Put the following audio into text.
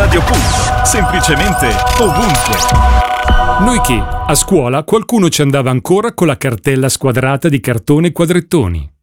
Radio Punto, semplicemente ovunque. Noi che, a scuola, qualcuno ci andava ancora con la cartella squadrata di cartone e quadrettoni.